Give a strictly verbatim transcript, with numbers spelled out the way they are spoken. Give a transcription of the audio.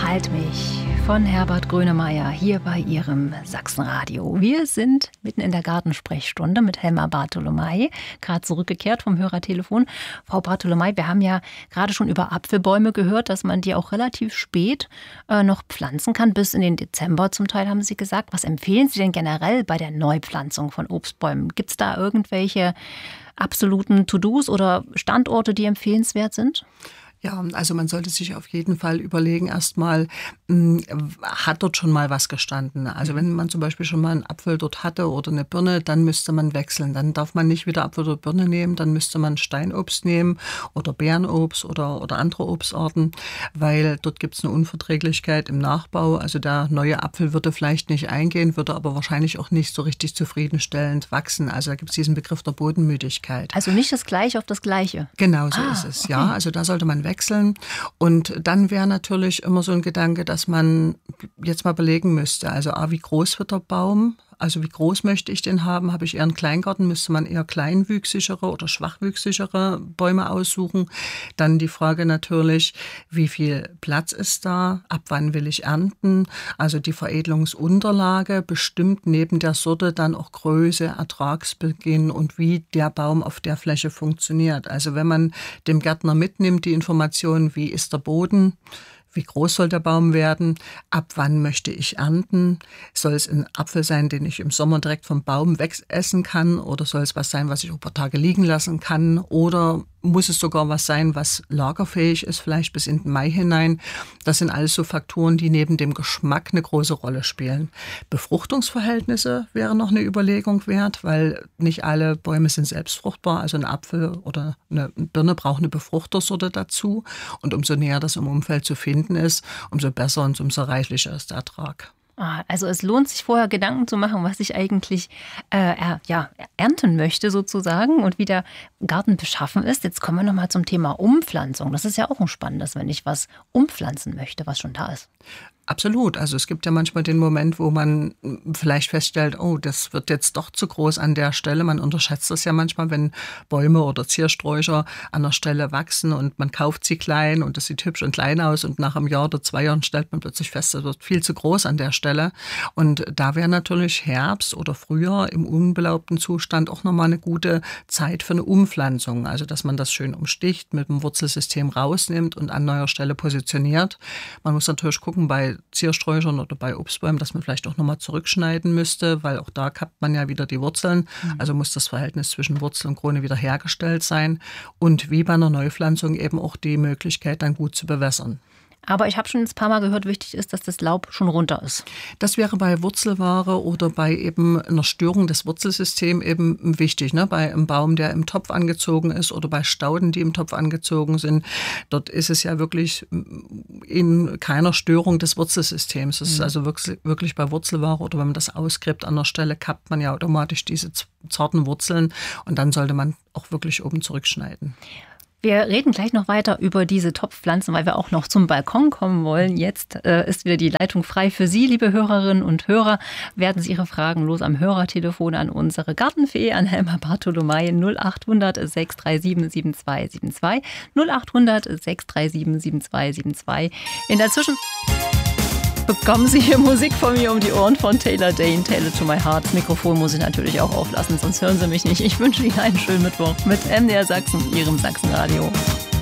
Halt mich von Herbert Grönemeyer hier bei Ihrem Sachsenradio. Wir sind mitten in der Gartensprechstunde mit Helma Bartolomei, gerade zurückgekehrt vom Hörertelefon. Frau Bartolomei, wir haben ja gerade schon über Apfelbäume gehört, dass man die auch relativ spät äh, noch pflanzen kann, bis in den Dezember zum Teil, haben Sie gesagt. Was empfehlen Sie denn generell bei der Neupflanzung von Obstbäumen? Gibt es da irgendwelche absoluten To-Dos oder Standorte, die empfehlenswert sind? Ja, also man sollte sich auf jeden Fall überlegen, erstmal, hat dort schon mal was gestanden? Also wenn man zum Beispiel schon mal einen Apfel dort hatte oder eine Birne, dann müsste man wechseln. Dann darf man nicht wieder Apfel oder Birne nehmen, dann müsste man Steinobst nehmen oder Beerenobst oder, oder andere Obstarten, weil dort gibt es eine Unverträglichkeit im Nachbau. Also der neue Apfel würde vielleicht nicht eingehen, würde aber wahrscheinlich auch nicht so richtig zufriedenstellend wachsen. Also da gibt es diesen Begriff der Bodenmüdigkeit. Also nicht das Gleiche auf das Gleiche? Genau so ah, ist es, okay. ja. Also da sollte man wechseln. Wechseln. Und dann wäre natürlich immer so ein Gedanke, dass man jetzt mal überlegen müsste, also A, wie groß wird der Baum? Also wie groß möchte ich den haben? Habe ich eher einen Kleingarten? Müsste man eher kleinwüchsigere oder schwachwüchsigere Bäume aussuchen? Dann die Frage natürlich, wie viel Platz ist da? Ab wann will ich ernten? Also die Veredelungsunterlage bestimmt neben der Sorte dann auch Größe, Ertragsbeginn und wie der Baum auf der Fläche funktioniert. Also wenn man dem Gärtner mitnimmt, die Information, wie ist der Boden, wie groß soll der Baum werden? Ab wann möchte ich ernten? Soll es ein Apfel sein, den ich im Sommer direkt vom Baum wegessen kann? Oder soll es was sein, was ich ein paar Tage liegen lassen kann? Oder muss es sogar was sein, was lagerfähig ist, vielleicht bis in den Mai hinein? Das sind alles so Faktoren, die neben dem Geschmack eine große Rolle spielen. Befruchtungsverhältnisse wäre noch eine Überlegung wert, weil nicht alle Bäume sind selbstfruchtbar. Also ein Apfel oder eine Birne braucht eine Befruchtersorte dazu. Und umso näher das im Umfeld zu finden ist, umso besser und umso reichlicher ist der Ertrag. Also es lohnt sich vorher Gedanken zu machen, was ich eigentlich äh, ja, ernten möchte sozusagen und wie der Garten beschaffen ist. Jetzt kommen wir nochmal zum Thema Umpflanzung. Das ist ja auch ein spannendes, wenn ich was umpflanzen möchte, was schon da ist. Absolut. Also es gibt ja manchmal den Moment, wo man vielleicht feststellt, oh, das wird jetzt doch zu groß an der Stelle. Man unterschätzt das ja manchmal, wenn Bäume oder Ziersträucher an der Stelle wachsen und man kauft sie klein und das sieht hübsch und klein aus und nach einem Jahr oder zwei Jahren stellt man plötzlich fest, das wird viel zu groß an der Stelle. Und da wäre natürlich Herbst oder Frühjahr im unbelaubten Zustand auch nochmal eine gute Zeit für eine Umpflanzung. Also dass man das schön umsticht, mit dem Wurzelsystem rausnimmt und an neuer Stelle positioniert. Man muss natürlich gucken, bei Ziersträuchern oder bei Obstbäumen, dass man vielleicht auch nochmal zurückschneiden müsste, weil auch da kappt man ja wieder die Wurzeln. Mhm. Also muss das Verhältnis zwischen Wurzel und Krone wieder hergestellt sein. Und wie bei einer Neupflanzung eben auch die Möglichkeit, dann gut zu bewässern. Aber ich habe schon ein paar Mal gehört, wichtig ist, dass das Laub schon runter ist. Das wäre bei Wurzelware oder bei eben einer Störung des Wurzelsystems eben wichtig. Ne? Bei einem Baum, der im Topf angezogen ist oder bei Stauden, die im Topf angezogen sind. Dort ist es ja wirklich in keiner Störung des Wurzelsystems. Es ist mhm. also wirklich, wirklich bei Wurzelware oder wenn man das ausgräbt an der Stelle, kappt man ja automatisch diese zarten Wurzeln und dann sollte man auch wirklich oben zurückschneiden. Wir reden gleich noch weiter über diese Topfpflanzen, weil wir auch noch zum Balkon kommen wollen. Jetzt äh, ist wieder die Leitung frei für Sie, liebe Hörerinnen und Hörer. Werden Sie Ihre Fragen los am Hörertelefon an unsere Gartenfee, an Helma Bartolomei null acht hundert sechs drei sieben sieben zwei sieben zwei, null acht hundert sechs drei sieben sieben zwei sieben zwei. In der Zwischen bekommen Sie hier Musik von mir um die Ohren von Taylor Dayne, Taylor to My Heart. Das Mikrofon muss ich natürlich auch auflassen, sonst hören Sie mich nicht. Ich wünsche Ihnen einen schönen Mittwoch mit M D R Sachsen, Ihrem Sachsenradio.